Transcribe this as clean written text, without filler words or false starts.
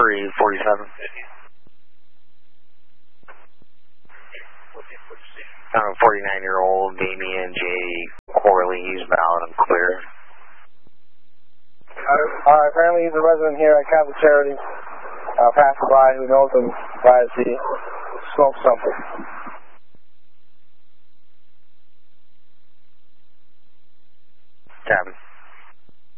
347. 49-year-old Damian J. Corley, he's valid and clear. Apparently he's a resident here at Catholic Charity. Passerby who knows him by the smoke something.